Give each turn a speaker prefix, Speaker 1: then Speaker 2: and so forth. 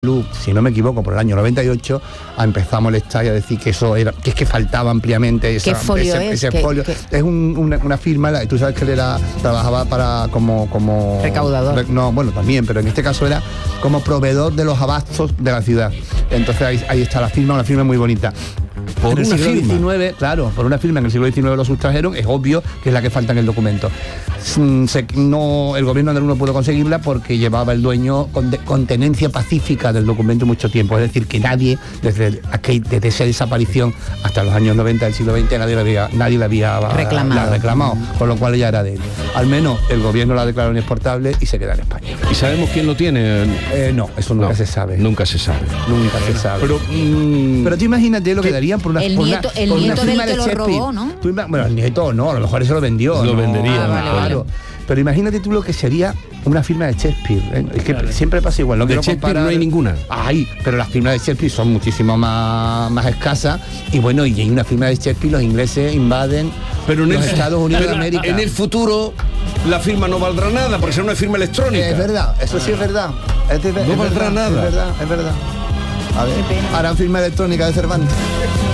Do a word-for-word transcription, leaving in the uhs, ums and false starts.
Speaker 1: Luz, si no me equivoco, por el año noventa y ocho, empezó a molestar y a decir que eso era, que es que faltaba ampliamente esa,
Speaker 2: ¿Qué folio
Speaker 1: ese,
Speaker 2: es?
Speaker 1: ese
Speaker 2: ¿Qué,
Speaker 1: folio.
Speaker 2: qué?
Speaker 1: Es un, una, una firma, tú sabes que él era, trabajaba para como, como
Speaker 2: recaudador.
Speaker 1: No, bueno, también, pero en este caso era como proveedor de los abastos de la ciudad. Entonces ahí, ahí está la firma, una firma muy bonita.
Speaker 3: Por
Speaker 1: en el
Speaker 3: una
Speaker 1: siglo
Speaker 3: firma.
Speaker 1: diecinueve, claro, por una firma en el siglo diecinueve lo sustrajeron, es obvio que es la que falta en el documento. Se, no, el gobierno andaluz no pudo conseguirla porque llevaba el dueño con, de, con tenencia pacífica del documento mucho tiempo, es decir, que nadie, desde, aquel, desde esa desaparición hasta los años noventa del siglo veinte, nadie la había, nadie la había
Speaker 2: reclamado.
Speaker 1: La reclamado, con lo cual ella era de él. Al menos el gobierno la declaró inexportable y se queda en España.
Speaker 3: ¿Y sabemos quién lo tiene?
Speaker 1: Eh, no, eso nunca
Speaker 3: No,
Speaker 1: se sabe.
Speaker 3: Nunca se sabe.
Speaker 1: Nunca se sabe.
Speaker 3: Pero, mm,
Speaker 1: Pero tú imagínate lo que darían por una
Speaker 2: El
Speaker 1: por
Speaker 2: nieto-
Speaker 1: una,
Speaker 2: el
Speaker 1: por una
Speaker 2: nieto del
Speaker 1: firma
Speaker 2: que
Speaker 1: de
Speaker 2: lo
Speaker 1: Shakespeare.
Speaker 2: robó, ¿no?
Speaker 1: Tú ima- bueno, el nieto no, a lo mejor eso lo vendió.
Speaker 3: Lo
Speaker 1: no,
Speaker 3: vendería,
Speaker 2: Ah, vale,
Speaker 1: claro.
Speaker 2: vale.
Speaker 1: Pero imagínate tú lo que sería una firma de Shakespeare. ¿eh? Es que
Speaker 4: Claro.
Speaker 1: siempre pasa igual. No
Speaker 3: de
Speaker 1: quiero
Speaker 3: Shakespeare
Speaker 1: comparar.
Speaker 3: no hay ninguna.
Speaker 1: Ay, pero las firmas de Shakespeare son muchísimo más, más escasas. Y bueno, y hay una firma de Shakespeare, los ingleses invaden
Speaker 3: pero en
Speaker 1: los
Speaker 3: el,
Speaker 1: Estados Unidos
Speaker 3: pero
Speaker 1: de América.
Speaker 3: en el futuro la firma no valdrá nada porque será una firma electrónica.
Speaker 1: Es verdad, eso sí es verdad. Es de-
Speaker 3: No
Speaker 1: es
Speaker 3: valdrá
Speaker 1: verdad,
Speaker 3: nada.
Speaker 1: Es verdad, es verdad. A ver,
Speaker 2: Qué pena.
Speaker 1: harán firma electrónica de Cervantes.